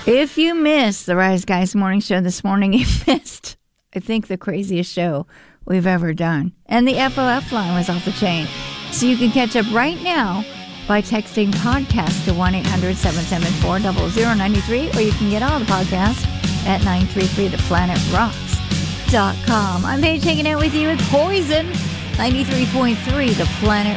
If you missed the Rise Guys Morning Show this morning, you missed, I think, the craziest show we've ever done. And the FOF line was off the chain. So you can catch up right now by texting podcast to 1-800-774-0093, or you can get all the podcasts at 933theplanetRocks.com. I'm Paige hanging out with you with Poison, 93.3 The Planet